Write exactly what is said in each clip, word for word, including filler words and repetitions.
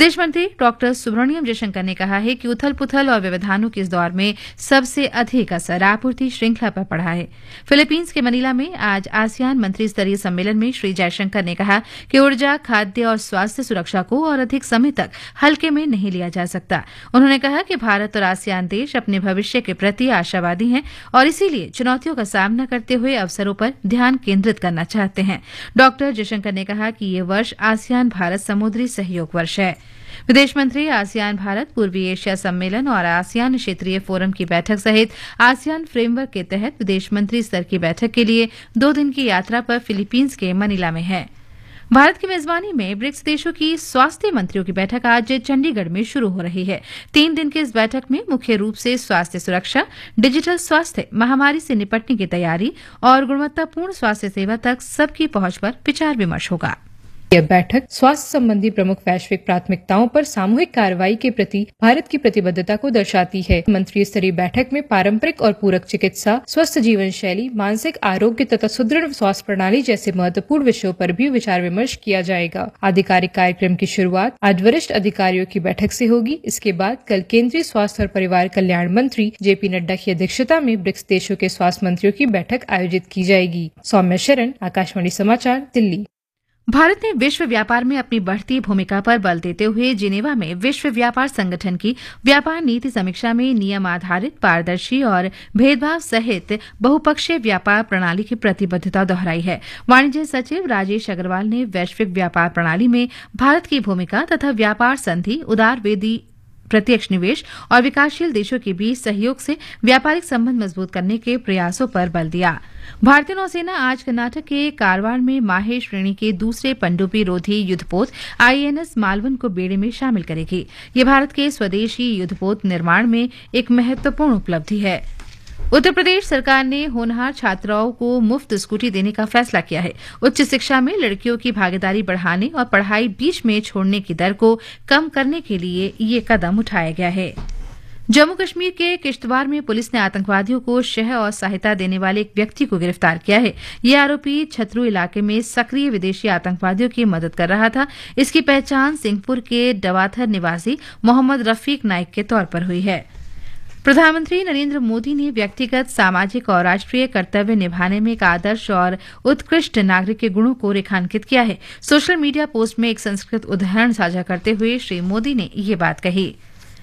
विदेश मंत्री डॉक्टर सुब्रमण्यम जयशंकर ने कहा है कि उथल पुथल और व्यवधानों के इस दौर में सबसे अधिक असर आपूर्ति श्रृंखला पर पड़ा है। फिलीपींस के मनीला में आज आसियान मंत्री स्तरीय सम्मेलन में श्री जयशंकर ने कहा कि ऊर्जा, खाद्य और स्वास्थ्य सुरक्षा को और अधिक समय तक हल्के में नहीं लिया जा सकता। उन्होंने कहा कि भारत और आसियान देश अपने भविष्य के प्रति आशावादी हैं और इसीलिए चुनौतियों का सामना करते हुए अवसरों पर ध्यान केंद्रित करना चाहते हैं। डॉक्टर जयशंकर ने कहा कि ये वर्ष आसियान भारत समुद्री सहयोग वर्ष है। विदेश मंत्री आसियान भारत पूर्वी एशिया सम्मेलन और आसियान क्षेत्रीय फोरम की बैठक सहित आसियान फ्रेमवर्क के तहत विदेश मंत्री स्तर की बैठक के लिए दो दिन की यात्रा पर फिलीपींस के मनीला में है। भारत की मेजबानी में ब्रिक्स देशों की स्वास्थ्य मंत्रियों की बैठक आज चंडीगढ़ में शुरू हो रही है। तीन दिन की इस बैठक में मुख्य रूप से स्वास्थ्य सुरक्षा, डिजिटल स्वास्थ्य, महामारी से निपटने की तैयारी और गुणवत्तापूर्ण स्वास्थ्य सेवा तक सबकी पहुंच पर विचार विमर्श होगा। यह बैठक स्वास्थ्य संबंधी प्रमुख वैश्विक प्राथमिकताओं पर सामूहिक कार्रवाई के प्रति भारत की प्रतिबद्धता को दर्शाती है। मंत्री स्तरीय बैठक में पारंपरिक और पूरक चिकित्सा, स्वस्थ जीवन शैली, मानसिक आरोग्य तथा सुदृढ़ स्वास्थ्य प्रणाली जैसे महत्वपूर्ण विषयों पर भी विचार विमर्श किया जाएगा। आधिकारिक कार्यक्रम की शुरुआत आज वरिष्ठ अधिकारियों की बैठक से होगी। इसके बाद कल केंद्रीय स्वास्थ्य और परिवार कल्याण मंत्री जेपी नड्डा की अध्यक्षता में ब्रिक्स देशों के स्वास्थ्य मंत्रियों की बैठक आयोजित की जाएगी। सौम्या शरण, आकाशवाणी समाचार, दिल्ली। भारत ने विश्व व्यापार में अपनी बढ़ती भूमिका पर बल देते हुए जिनेवा में विश्व व्यापार संगठन की व्यापार नीति समीक्षा में नियम आधारित, पारदर्शी और भेदभाव सहित बहुपक्षीय व्यापार प्रणाली की प्रतिबद्धता दोहराई है। वाणिज्य सचिव राजेश अग्रवाल ने वैश्विक व्यापार प्रणाली में भारत की भूमिका तथा व्यापार संधि, उदारवादी प्रत्यक्ष निवेश और विकासशील देशों के बीच सहयोग से व्यापारिक संबंध मजबूत करने के प्रयासों पर बल दिया। भारतीय नौसेना आज कर्नाटक के कारवार में माहे श्रेणी के दूसरे पनडुब्बी रोधी युद्धपोत आईएनएस मालवन को बेड़े में शामिल करेगी। ये भारत के स्वदेशी युद्धपोत निर्माण में एक महत्वपूर्ण उपलब्धि है। उत्तर प्रदेश सरकार ने होनहार छात्राओं को मुफ्त स्कूटी देने का फैसला किया है। उच्च शिक्षा में लड़कियों की भागीदारी बढ़ाने और पढ़ाई बीच में छोड़ने की दर को कम करने के लिए ये कदम उठाया गया है। जम्मू कश्मीर के किश्तवाड़ में पुलिस ने आतंकवादियों को शह और सहायता देने वाले एक व्यक्ति को गिरफ्तार किया है। ये आरोपी छतरू इलाके में सक्रिय विदेशी आतंकवादियों की मदद कर रहा था। इसकी पहचान सिंहपुर के डवाथर निवासी मोहम्मद रफीक नाइक के तौर पर हुई है। प्रधानमंत्री नरेंद्र मोदी ने व्यक्तिगत, सामाजिक और राष्ट्रीय कर्तव्य निभाने में एक आदर्श और उत्कृष्ट नागरिक के गुणों को रेखांकित किया है। सोशल मीडिया पोस्ट में एक संस्कृत उदाहरण साझा करते हुए श्री मोदी ने ये बात कही।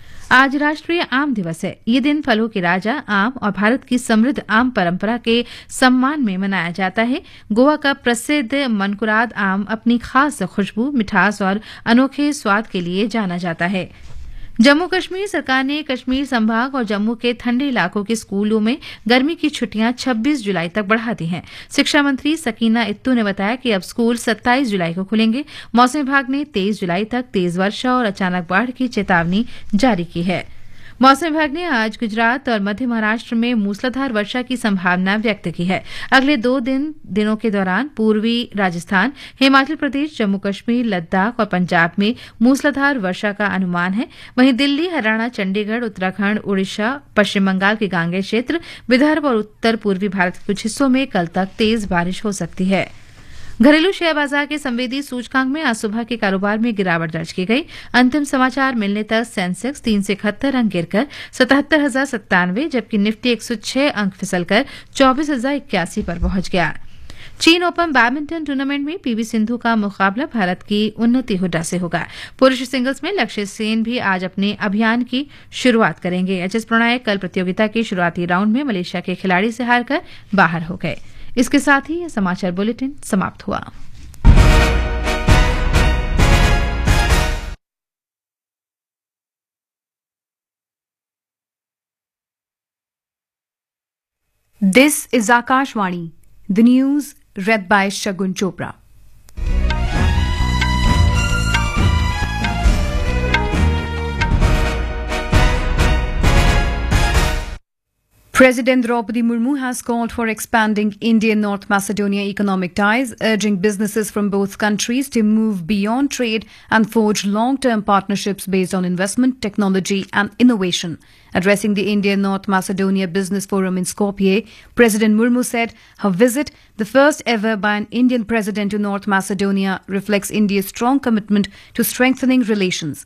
आज राष्ट्रीय आम दिवस है। ये दिन फलों के राजा आम और भारत की समृद्ध आम परंपरा के सम्मान में मनाया जाता है। गोवा का प्रसिद्ध मनकुराद आम अपनी खास खुशबू, मिठास और अनोखे स्वाद के लिए जाना जाता है। जम्मू कश्मीर सरकार ने कश्मीर संभाग और जम्मू के ठंडे इलाकों के स्कूलों में गर्मी की छुट्टियां छब्बीस जुलाई तक बढ़ा दी हैं। शिक्षा मंत्री सकीना इत्तू ने बताया कि अब स्कूल सत्ताईस जुलाई को खुलेंगे। मौसम विभाग ने तेईस जुलाई तक तेज वर्षा और अचानक बाढ़ की चेतावनी जारी की है। मौसम विभाग ने आज गुजरात और मध्य महाराष्ट्र में मूसलाधार वर्षा की संभावना व्यक्त की है। अगले दो दिन दिनों के दौरान पूर्वी राजस्थान, हिमाचल प्रदेश, जम्मू कश्मीर, लद्दाख और पंजाब में मूसलाधार वर्षा का अनुमान है। वहीं दिल्ली, हरियाणा, चंडीगढ़, उत्तराखंड, उड़ीसा, पश्चिम बंगाल के गांगेय क्षेत्र, विदर्भ और उत्तर पूर्वी भारत के कुछ हिस्सों में कल तक तेज बारिश हो सकती है। घरेलू शेयर बाजार के संवेदी सूचकांक में आज सुबह के कारोबार में गिरावट दर्ज की गई। अंतिम समाचार मिलने तक सेंसेक्स तीन सौ इकहत्तर अंक गिरकर सतहत्तर हजार सत्तानवे, जबकि निफ्टी एक सौ छह अंक फिसलकर चौबीस हजार इक्यासी पर पहुंच गया। चीन ओपन बैडमिंटन टूर्नामेंट में पीवी सिंधु का मुकाबला भारत की उन्नति हुड्डा से होगा। पुरुष सिंगल्स में लक्ष्य सेन भी आज अपने अभियान की शुरुआत करेंगे। एच एस प्रणय कल प्रतियोगिता के शुरुआती राउंड में मलेशिया के खिलाड़ी से हारकर बाहर हो गए। इसके साथ ही यह समाचार बुलेटिन समाप्त हुआ। This is Akashvani, the news read by Shagun Chopra. President Draupadi Murmu has called for expanding India-North Macedonia economic ties, urging businesses from both countries to move beyond trade and forge long-term partnerships based on investment, technology and innovation. Addressing the India-North Macedonia Business Forum in Skopje, President Murmu said her visit, the first ever by an Indian president to North Macedonia, reflects India's strong commitment to strengthening relations.